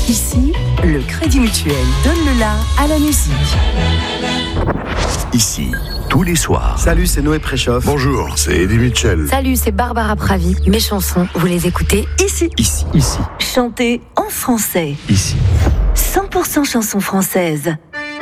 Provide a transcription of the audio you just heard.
Ici, le Crédit Mutuel donne le la à la musique. Ici, tous les soirs. Salut, c'est Noé Préchoff. Bonjour, c'est Eddie Mitchell. Salut, c'est Barbara Pravi. Mes chansons, vous les écoutez ici. Ici. Ici. Chantez en français. Ici. 100% chansons françaises.